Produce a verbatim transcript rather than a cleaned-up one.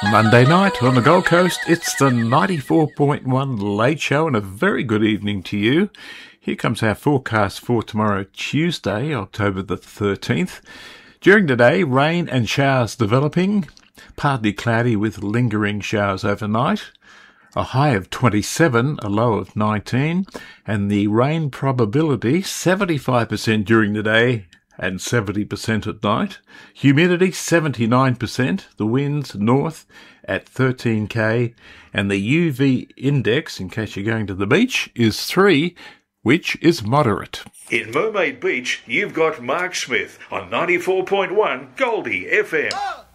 Monday night on the Gold Coast, it's the ninety-four point one Late Show, and a very good evening to you. Here comes our forecast for tomorrow, Tuesday, October the thirteenth. During the day, rain and showers developing, partly cloudy with lingering showers overnight. A high of twenty-seven, a low of nineteen, and the rain probability seventy-five percent during the day and seventy percent at night. Humidity seventy-nine percent, the winds north at thirteen k, and the U V index, in case you're going to the beach, is three, which is moderate. In Mermaid Beach, you've got Mark Smith on ninety-four point one Goldie F M.